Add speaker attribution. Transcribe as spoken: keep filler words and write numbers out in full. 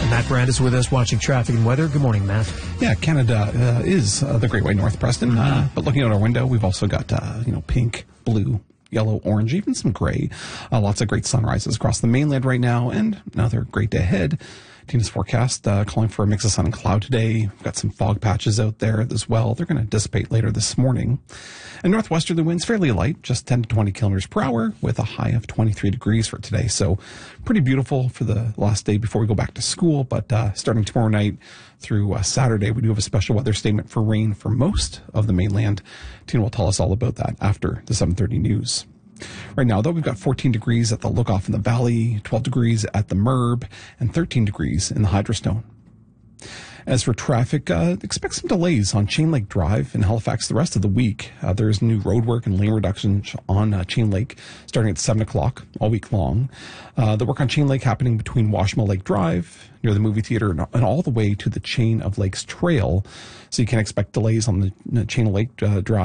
Speaker 1: Matt Brand is with us watching traffic and weather. Good morning, Matt.
Speaker 2: Yeah, Canada uh, is uh, the Great White North, Preston. Uh, but looking out our window, we've also got, uh, you know, pink, blue, yellow, orange, even some gray. Uh, lots of great sunrises across the mainland right now, and another great day ahead. Tina's forecast uh, calling for a mix of sun and cloud today. We've got some fog patches out there as well. They're going to dissipate later this morning. And northwesterly winds fairly light, just ten to twenty kilometers per hour, with a high of twenty-three degrees for today. So pretty beautiful for the last day before we go back to school. But uh, starting tomorrow night through uh, Saturday, we do have a special weather statement for rain for most of the mainland. Tina will tell us all about that after the seven thirty news. Right now, though, we've got fourteen degrees at the Lookoff in the Valley, twelve degrees at the Merb, and thirteen degrees in the Hydrostone. As for traffic, uh, expect some delays on Chain Lake Drive in Halifax the rest of the week. Uh, there's new road work and lane reductions on uh, Chain Lake starting at seven o'clock all week long. Uh, the work on Chain Lake happening between Washimo Lake Drive, near the movie theater, and, and all the way to the Chain of Lakes Trail. So you can expect delays on the, the Chain of Lake uh, Drive.